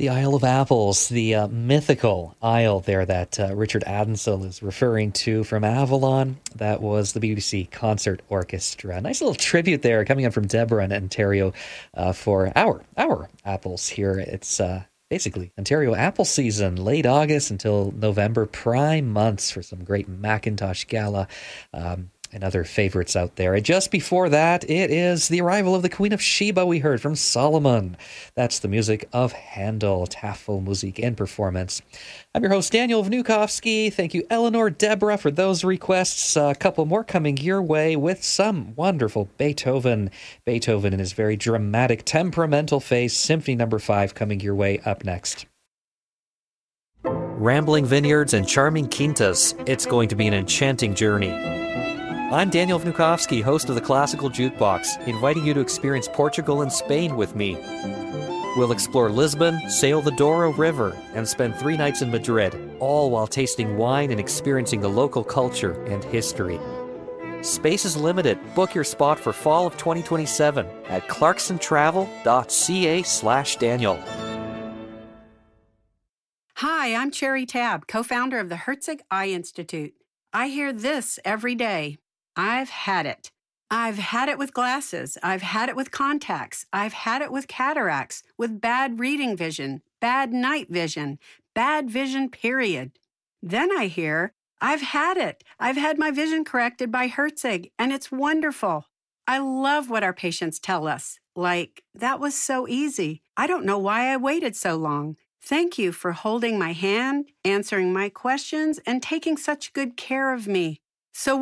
The Isle of Apples, the mythical isle there that Richard Addinsell is referring to from Avalon. That was the BBC Concert Orchestra. Nice little tribute there coming in from Deborah in Ontario for our apples here. It's basically Ontario apple season, late August until November, prime months for some great Macintosh Gala. And other favorites out there. And just before that, it is the arrival of the Queen of Sheba we heard from Solomon. That's the music of Handel, Tafel Musik in performance. I'm your host, Daniel Vnukovsky. Thank you, Eleanor, Deborah, for those requests. A couple more coming your way with some wonderful Beethoven. Beethoven in his very dramatic, temperamental face. Symphony No. 5 coming your way up next. Rambling vineyards and charming quintas. It's going to be an enchanting journey. I'm Daniel Vnukovsky, host of the Classical Jukebox, inviting you to experience Portugal and Spain with me. We'll explore Lisbon, sail the Douro River, and spend 3 nights in Madrid, all while tasting wine and experiencing the local culture and history. Space is limited. Book your spot for fall of 2027 at clarksontravel.ca/Daniel. Hi, I'm Cherry Tabb, co-founder of the Herzig Eye Institute. I hear this every day. I've had it. I've had it with glasses. I've had it with contacts. I've had it with cataracts, with bad reading vision, bad night vision, bad vision, period. Then I hear, I've had it. I've had my vision corrected by Herzig, and it's wonderful. I love what our patients tell us. Like, that was so easy. I don't know why I waited so long. Thank you for holding my hand, answering my questions, and taking such good care of me. So